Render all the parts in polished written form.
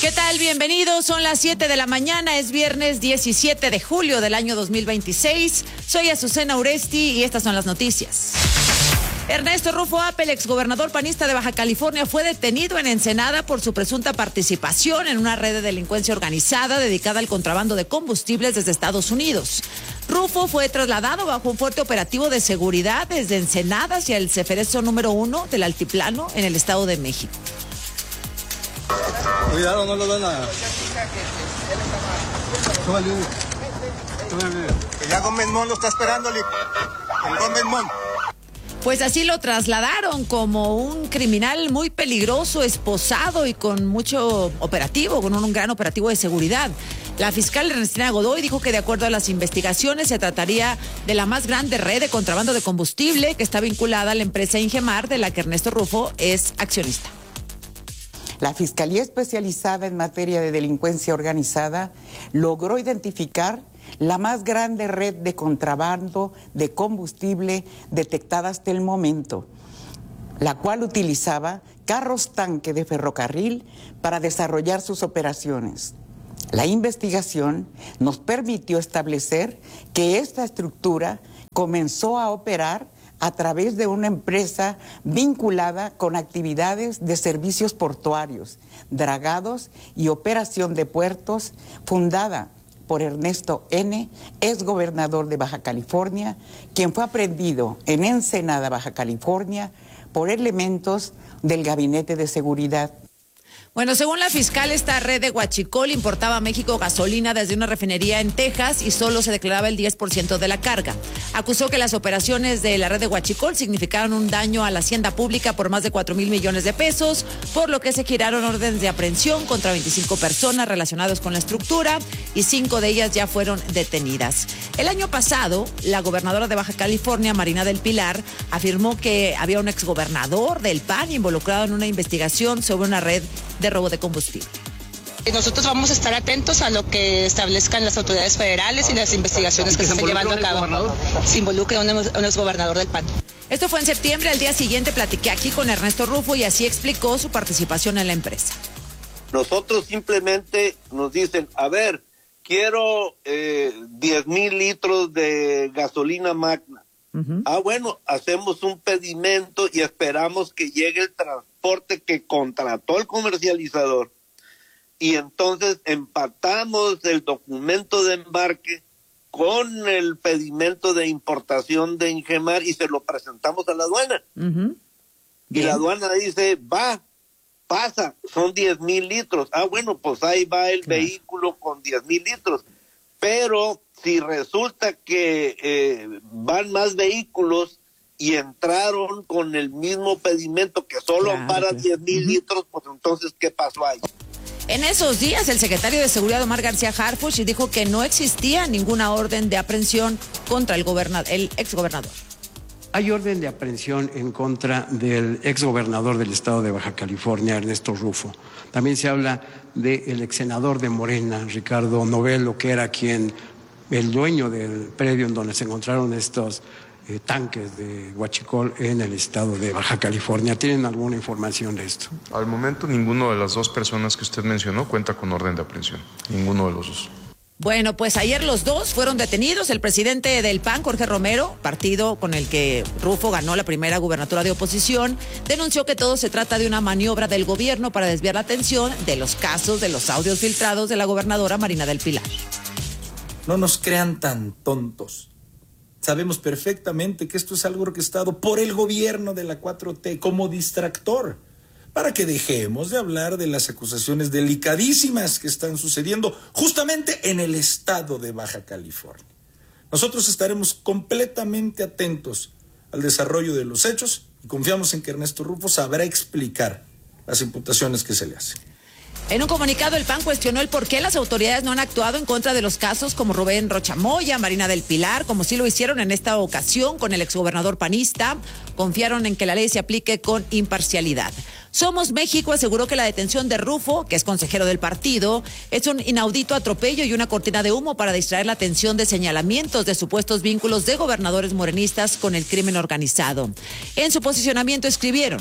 ¿Qué tal? Bienvenidos. Son las 7 de la mañana. Es viernes 17 de julio del año 2026. Soy Azucena Uresti y estas son las noticias. Ernesto Rufo Appel, exgobernador panista de Baja California, fue detenido en Ensenada por su presunta participación en una red de delincuencia organizada dedicada al contrabando de combustibles desde Estados Unidos. Rufo fue trasladado bajo un fuerte operativo de seguridad desde Ensenada hacia el Ceferezo número 1 del Altiplano en el Estado de México. Cuidado, no lo van a... Tómale. Ya Gómez Mon lo está esperando, el Gómez Mon. Pues así lo trasladaron como un criminal muy peligroso, esposado y con mucho operativo, con un gran operativo de seguridad. La fiscal Ernestina Godoy dijo que de acuerdo a las investigaciones se trataría de la más grande red de contrabando de combustible que está vinculada a la empresa Ingemar, de la que Ernesto Rufo es accionista. La Fiscalía Especializada en Materia de Delincuencia Organizada logró identificar la más grande red de contrabando de combustible detectada hasta el momento, la cual utilizaba carros tanque de ferrocarril para desarrollar sus operaciones. La investigación nos permitió establecer que esta estructura comenzó a operar a través de una empresa vinculada con actividades de servicios portuarios, dragados y operación de puertos, fundada por Ernesto N., exgobernador de Baja California, quien fue aprehendido en Ensenada, Baja California, por elementos del Gabinete de Seguridad. Bueno, según la fiscal, esta red de Huachicol importaba a México gasolina desde una refinería en Texas y solo se declaraba el 10% de la carga. Acusó que las operaciones de la red de Huachicol significaron un daño a la hacienda pública por más de 4,000 millones de pesos, por lo que se giraron órdenes de aprehensión contra 25 personas relacionadas con la estructura y 5 de ellas ya fueron detenidas. El año pasado, la gobernadora de Baja California, Marina del Pilar, afirmó que había un exgobernador del PAN involucrado en una investigación sobre una red de robo de combustible. Nosotros vamos a estar atentos a lo que establezcan las autoridades federales y las investigaciones que se estén llevando a cabo. Se involucra un exgobernador del PAN. Esto fue en septiembre. Al día siguiente platiqué aquí con Ernesto Rufo y así explicó su participación en la empresa. Nosotros simplemente nos dicen, a ver, quiero 10,000 litros de gasolina magna. Bueno, hacemos un pedimento y esperamos que llegue el transporte que contrató el comercializador y entonces empatamos el documento de embarque con el pedimento de importación de Ingemar y se lo presentamos a la aduana. Y la aduana dice, pasa, son 10,000 litros. Bueno, pues ahí va el vehículo con 10,000 litros. Pero si resulta que van más vehículos y entraron con el mismo pedimento que solo para 10,000 litros, pues entonces, ¿qué pasó ahí? En esos días, el secretario de Seguridad, Omar García Harfuch, dijo que no existía ninguna orden de aprehensión contra el exgobernador. Hay orden de aprehensión en contra del exgobernador del estado de Baja California, Ernesto Rufo. También se habla del exsenador de Morena, Ricardo Novelo, que era el dueño del predio en donde se encontraron estos tanques de Huachicol en el estado de Baja California. ¿Tienen alguna información de esto? Al momento, ninguno de las dos personas que usted mencionó cuenta con orden de aprehensión. Ninguno de los dos. Bueno, pues ayer los dos fueron detenidos. El presidente del PAN, Jorge Romero, partido con el que Rufo ganó la primera gubernatura de oposición, denunció que todo se trata de una maniobra del gobierno para desviar la atención de los casos de los audios filtrados de la gobernadora Marina del Pilar. No nos crean tan tontos. Sabemos perfectamente que esto es algo orquestado por el gobierno de la 4T como distractor, para que dejemos de hablar de las acusaciones delicadísimas que están sucediendo justamente en el estado de Baja California. Nosotros estaremos completamente atentos al desarrollo de los hechos y confiamos en que Ernesto Rufo sabrá explicar las imputaciones que se le hacen. En un comunicado, el PAN cuestionó el por qué las autoridades no han actuado en contra de los casos como Rubén Rocha Moya, Marina del Pilar, como sí lo hicieron en esta ocasión con el exgobernador panista. Confiaron en que la ley se aplique con imparcialidad. Somos México aseguró que la detención de Rufo, que es consejero del partido, es un inaudito atropello y una cortina de humo para distraer la atención de señalamientos de supuestos vínculos de gobernadores morenistas con el crimen organizado. En su posicionamiento escribieron: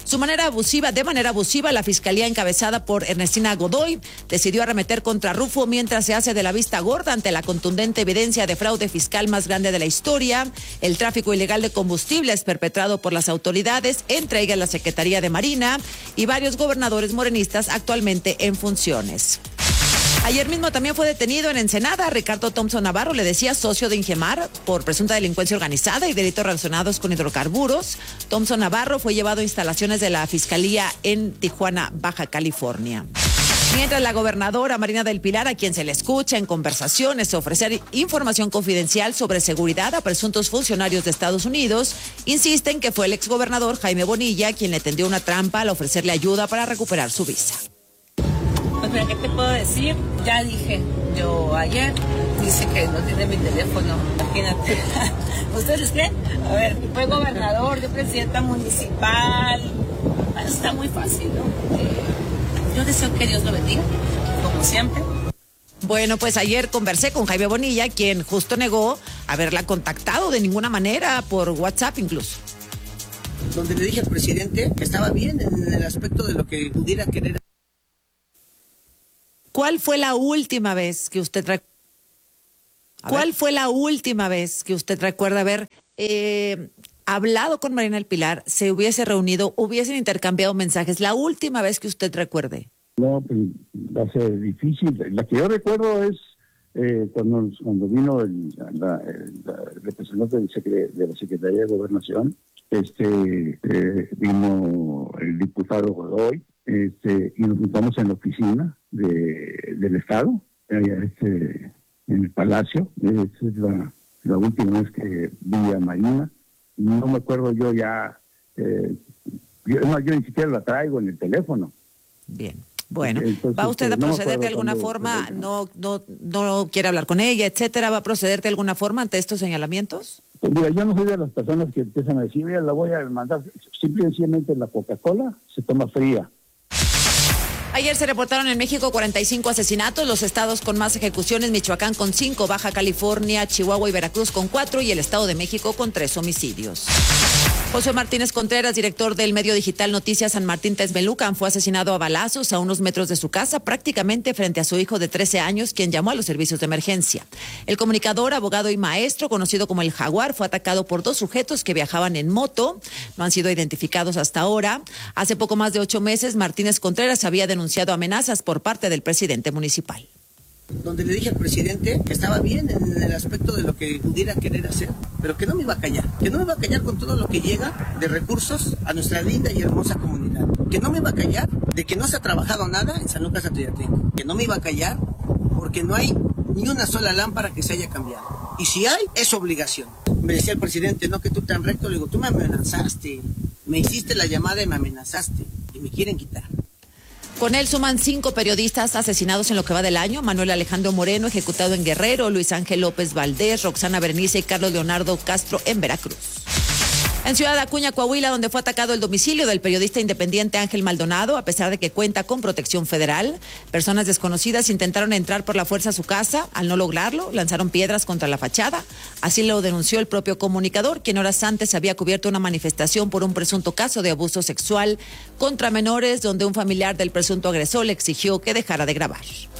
De manera abusiva, la fiscalía encabezada por Ernestina Godoy decidió arremeter contra Rufo mientras se hace de la vista gorda ante la contundente evidencia de fraude fiscal más grande de la historia, el tráfico ilegal de combustibles perpetrado por las autoridades, entre ellas la Secretaría de Marina y varios gobernadores morenistas actualmente en funciones. Ayer mismo también fue detenido en Ensenada Ricardo Thompson Navarro, le decía socio de Ingemar, por presunta delincuencia organizada y delitos relacionados con hidrocarburos. Thompson Navarro fue llevado a instalaciones de la Fiscalía en Tijuana, Baja California. Mientras la gobernadora Marina del Pilar, a quien se le escucha en conversaciones ofrecer información confidencial sobre seguridad a presuntos funcionarios de Estados Unidos, insiste en que fue el exgobernador Jaime Bonilla quien le tendió una trampa al ofrecerle ayuda para recuperar su visa. Pues mira, ¿qué te puedo decir? Ya dije, yo ayer, dice que no tiene mi teléfono, imagínate. ¿Ustedes creen? A ver, fue gobernador, yo presidenta municipal, bueno, está muy fácil, ¿no? Yo deseo que Dios lo bendiga, como siempre. Bueno, pues ayer conversé con Jaime Bonilla, quien justo negó haberla contactado de ninguna manera, por WhatsApp incluso. Donde le dije al presidente que estaba bien en el aspecto de lo que pudiera querer. ¿Cuál fue la última vez que usted recuerda haber hablado con Marina del Pilar, se hubiese reunido, hubiesen intercambiado mensajes? La última vez que usted recuerde. No, pues va a ser difícil. La que yo recuerdo es cuando vino el representante de la Secretaría de Gobernación, vino el diputado Godoy, y nos juntamos en la oficina del Estado, allá, en el Palacio. Esa es la última vez que vi a Marina. No me acuerdo yo ya, yo ni siquiera la traigo en el teléfono. Bien. Bueno, entonces, ¿va usted a proceder de alguna cuando, forma? No quiere hablar con ella, etcétera. ¿Va a proceder de alguna forma ante estos señalamientos? Pues mira, yo no soy de las personas que empiezan a decir, mira, la voy a mandar. Simple y sencillamente la Coca-Cola se toma fría. Ayer se reportaron en México 45 asesinatos, los estados con más ejecuciones: Michoacán con 5, Baja California, Chihuahua y Veracruz con 4 y el Estado de México con 3 homicidios. José Martínez Contreras, director del medio digital Noticias San Martín Texmelucan, fue asesinado a balazos a unos metros de su casa, prácticamente frente a su hijo de 13 años, quien llamó a los servicios de emergencia. El comunicador, abogado y maestro, conocido como el Jaguar, fue atacado por 2 sujetos que viajaban en moto. No han sido identificados hasta ahora. Hace poco más de 8 meses, Martínez Contreras había denunciado amenazas por parte del presidente municipal. Donde le dije al presidente que estaba bien en el aspecto de lo que pudiera querer hacer, pero que no me iba a callar, con todo lo que llega de recursos a nuestra linda y hermosa comunidad, que no me iba a callar de que no se ha trabajado nada en San Lucas Atoyatenco, que no me iba a callar porque no hay ni una sola lámpara que se haya cambiado, y si hay, es obligación. Me decía el presidente, no que tú tan recto, le digo, tú me amenazaste, me hiciste la llamada y me amenazaste, y me quieren quitar. Con él suman 5 periodistas asesinados en lo que va del año: Manuel Alejandro Moreno, ejecutado en Guerrero; Luis Ángel López Valdés, Roxana Berenice y Carlos Leonardo Castro en Veracruz. En Ciudad Acuña, Coahuila, donde fue atacado el domicilio del periodista independiente Ángel Maldonado, a pesar de que cuenta con protección federal, personas desconocidas intentaron entrar por la fuerza a su casa. Al no lograrlo, lanzaron piedras contra la fachada. Así lo denunció el propio comunicador, quien horas antes había cubierto una manifestación por un presunto caso de abuso sexual contra menores, donde un familiar del presunto agresor le exigió que dejara de grabar.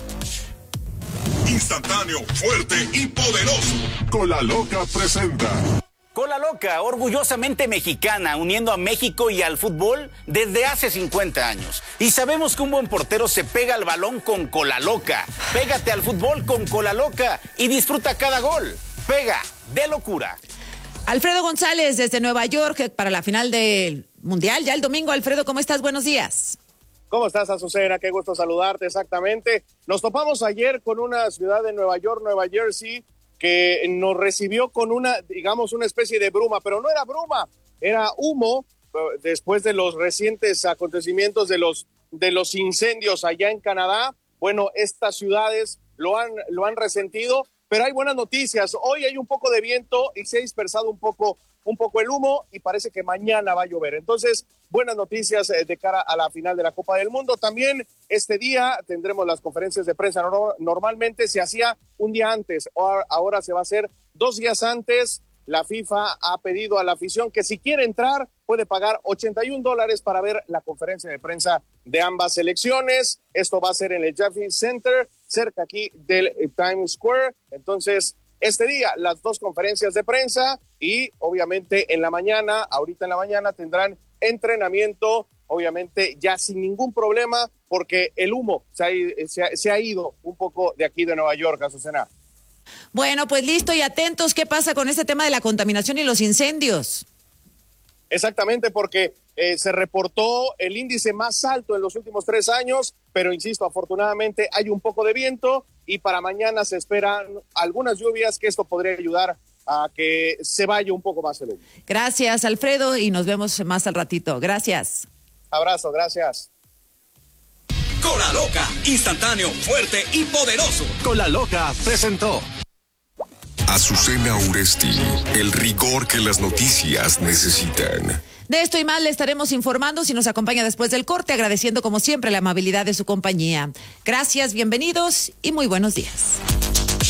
Instantáneo, fuerte y poderoso. Cola Loca presenta. Cola Loca, orgullosamente mexicana, uniendo a México y al fútbol desde hace 50 años. Y sabemos que un buen portero se pega al balón con Cola Loca. Pégate al fútbol con Cola Loca y disfruta cada gol. Pega de locura. Alfredo González desde Nueva York para la final del Mundial, ya el domingo. Alfredo, ¿cómo estás? Buenos días. ¿Cómo estás, Azucena? Qué gusto saludarte, exactamente. Nos topamos ayer con una ciudad de Nueva York, Nueva Jersey, que nos recibió con una especie de bruma, pero no era bruma, era humo, después de los recientes acontecimientos de los incendios allá en Canadá. Bueno, estas ciudades lo han resentido, pero hay buenas noticias. Hoy hay un poco de viento y se ha dispersado un poco el humo y parece que mañana va a llover. Entonces, buenas noticias de cara a la final de la Copa del Mundo. También este día tendremos las conferencias de prensa. Normalmente se hacía un día antes, ahora se va a hacer 2 días antes la FIFA ha pedido a la afición que si quiere entrar puede pagar $81 para ver la conferencia de prensa de ambas selecciones. Esto va a ser en el Javits Center, cerca aquí del Times Square. Entonces, este día, las dos conferencias de prensa y obviamente ahorita en la mañana tendrán entrenamiento, obviamente ya sin ningún problema, porque el humo se ha ido un poco de aquí de Nueva York, Azucena. Bueno, pues listo y atentos. ¿Qué pasa con este tema de la contaminación y los incendios? Exactamente, porque se reportó el índice más alto en los últimos 3 años, pero insisto, afortunadamente hay un poco de viento y para mañana se esperan algunas lluvias que esto podría ayudar a que se vaya un poco más el humo. Gracias, Alfredo, y nos vemos más al ratito. Gracias. Abrazo, gracias. Cola Loca, instantáneo, fuerte y poderoso. Cola Loca presentó Azucena Uresti, el rigor que las noticias necesitan. De esto y más le estaremos informando si nos acompaña después del corte, agradeciendo como siempre la amabilidad de su compañía. Gracias, bienvenidos y muy buenos días.